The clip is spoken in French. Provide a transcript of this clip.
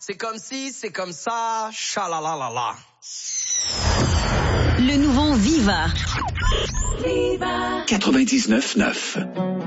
C'est comme si, c'est comme ça, chalalalala. Le nouveau Viva. 99.9.